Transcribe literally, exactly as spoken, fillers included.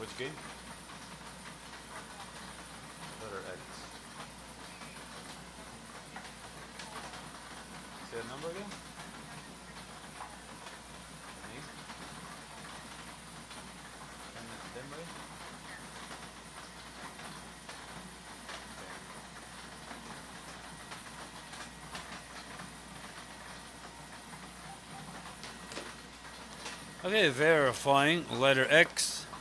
Which game? Letter X. Say that number again? Me? Ten, ten by? Okay, verifying letter X.